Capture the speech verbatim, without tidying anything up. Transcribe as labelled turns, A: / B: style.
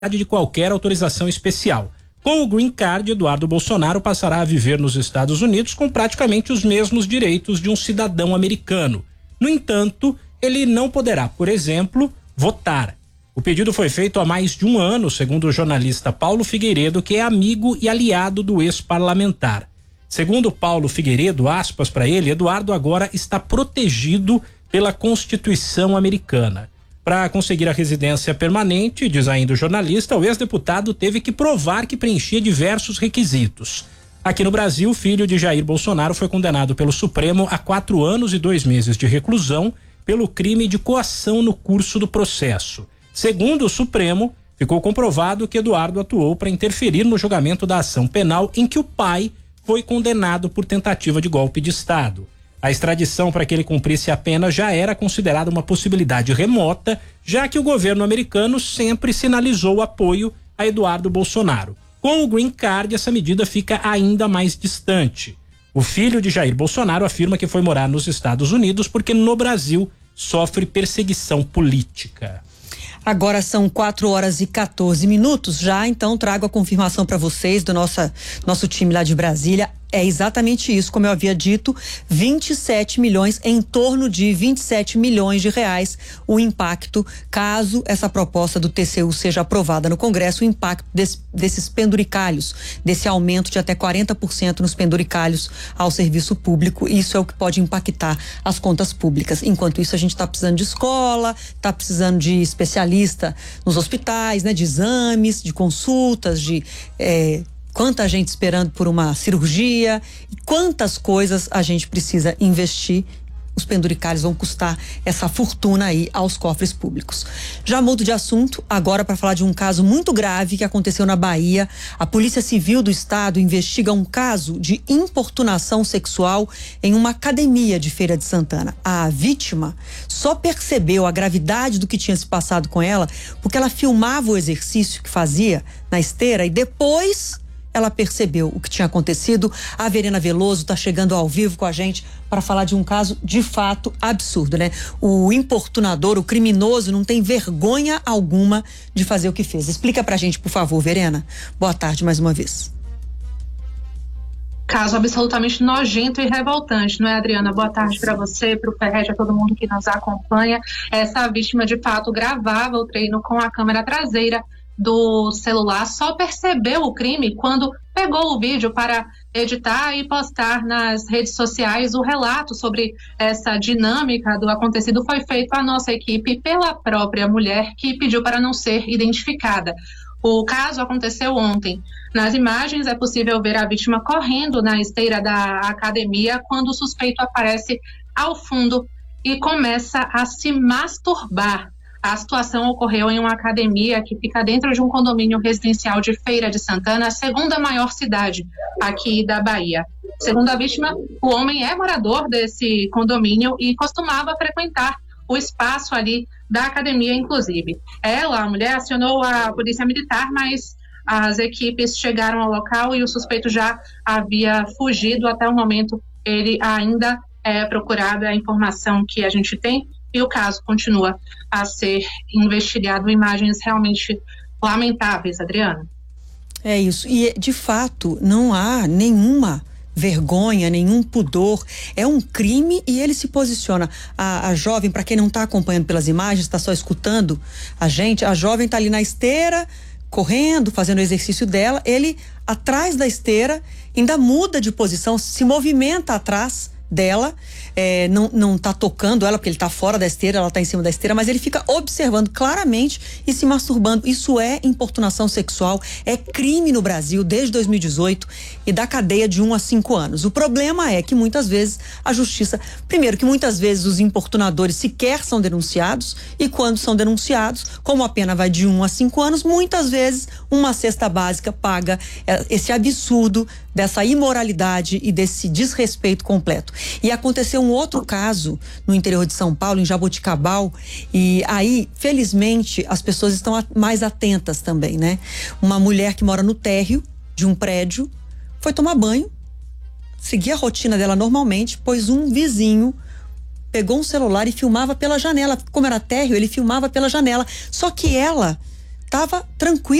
A: de qualquer autorização especial. Com o Green Card, Eduardo Bolsonaro passará a viver nos Estados Unidos com praticamente os mesmos direitos de um cidadão americano. No entanto, ele não poderá, por exemplo, votar. O pedido foi feito há mais de um ano, segundo o jornalista Paulo Figueiredo, que é amigo e aliado do ex-parlamentar. Segundo Paulo Figueiredo, aspas para ele, Eduardo agora está protegido pela Constituição americana. Para conseguir a residência permanente, diz ainda o jornalista, o ex-deputado teve que provar que preenchia diversos requisitos. Aqui no Brasil, o filho de Jair Bolsonaro foi condenado pelo Supremo a quatro anos e dois meses de reclusão pelo crime de coação no curso do processo. Segundo o Supremo, ficou comprovado que Eduardo atuou para interferir no julgamento da ação penal em que o pai foi condenado por tentativa de golpe de Estado. A extradição para que ele cumprisse a pena já era considerada uma possibilidade remota, já que o governo americano sempre sinalizou apoio a Eduardo Bolsonaro. Com o Green Card, essa medida fica ainda mais distante. O filho de Jair Bolsonaro afirma que foi morar nos Estados Unidos porque no Brasil sofre perseguição política.
B: Agora são quatro horas e quatorze minutos já, então trago a confirmação para vocês do nossa, nosso time lá de Brasília. É exatamente isso, como eu havia dito, vinte e sete milhões, em torno de vinte e sete milhões de reais o impacto, caso essa proposta do T C U seja aprovada no Congresso, o impacto desse, desses penduricalhos, desse aumento de até quarenta por cento nos penduricalhos ao serviço público. Isso é o que pode impactar as contas públicas. Enquanto isso, a gente está precisando de escola, está precisando de especialista nos hospitais, né, de exames, de consultas, de é, quanta gente esperando por uma cirurgia, e quantas coisas a gente precisa investir. Os penduricalhos vão custar essa fortuna aí aos cofres públicos. Já mudo de assunto, agora para falar de um caso muito grave que aconteceu na Bahia. A Polícia Civil do Estado investiga um caso de importunação sexual em uma academia de Feira de Santana. A vítima só percebeu a gravidade do que tinha se passado com ela porque ela filmava o exercício que fazia na esteira e depois ela percebeu o que tinha acontecido. A Verena Veloso está chegando ao vivo com a gente para falar de um caso de fato absurdo, né? O importunador, o criminoso, não tem vergonha alguma de fazer o que fez. Explica pra gente, por favor, Verena. Boa tarde mais uma vez.
C: Caso absolutamente nojento e revoltante, não é, Adriana? Boa tarde para você, para o Ferred, a todo mundo que nos acompanha. Essa vítima, de fato, gravava o treino com a câmera traseira do celular, só percebeu o crime quando pegou o vídeo para editar e postar nas redes sociais. O relato sobre essa dinâmica do acontecido foi feito à nossa equipe pela própria mulher, que pediu para não ser identificada. O caso aconteceu ontem. Nas imagens é possível ver a vítima correndo na esteira da academia quando o suspeito aparece ao fundo e começa a se masturbar. A situação ocorreu em uma academia que fica dentro de um condomínio residencial de Feira de Santana, a segunda maior cidade aqui da Bahia. Segundo a vítima, o homem é morador desse condomínio e costumava frequentar o espaço ali da academia, inclusive. Ela, a mulher, acionou a polícia militar, mas as equipes chegaram ao local e o suspeito já havia fugido. Até o momento, ele ainda é procurado, é a informação que a gente tem. E o caso continua a ser investigado. Imagens realmente lamentáveis, Adriana.
B: É isso. E, de fato, não há nenhuma vergonha, nenhum pudor. É um crime e ele se posiciona. A, a jovem, para quem não está acompanhando pelas imagens, está só escutando a gente, a jovem está ali na esteira, correndo, fazendo o exercício dela. Ele, atrás da esteira, ainda muda de posição, se movimenta atrás dela, é, não, não tá tocando ela porque ele tá fora da esteira, ela tá em cima da esteira, mas ele fica observando claramente e se masturbando. Isso é importunação sexual, é crime no Brasil desde dois mil e dezoito e dá cadeia de um a cinco anos. O problema é que muitas vezes a justiça, primeiro que muitas vezes os importunadores sequer são denunciados e quando são denunciados, como a pena vai de um a cinco anos, muitas vezes uma cesta básica paga esse absurdo dessa imoralidade e desse desrespeito completo. E aconteceu um outro caso no interior de São Paulo, em Jaboticabal, e aí, felizmente, as pessoas estão mais atentas também, né? Uma mulher que mora no térreo de um prédio foi tomar banho, seguia a rotina dela normalmente, pois um vizinho pegou um celular e filmava pela janela. Como era térreo, ele filmava pela janela. Só que ela estava tranquilo.